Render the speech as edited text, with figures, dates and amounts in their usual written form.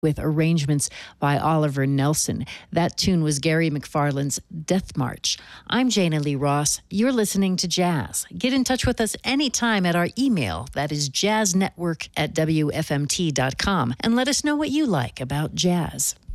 with arrangements by Oliver Nelson. That tune was Gary McFarlane's Death March. I'm Jana Lee Ross. You're listening to Jazz. Get in touch with us anytime at our email. That is jazznetwork@wfmt.com. And let us know what you like about jazz.